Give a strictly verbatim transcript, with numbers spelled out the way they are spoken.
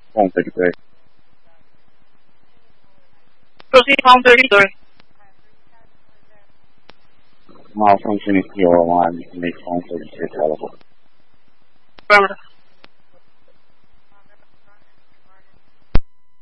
Phone thirty-three. Proceed, phone thirty-three. Malfunction is zero one. Make phone thirty-six available. Affirmative.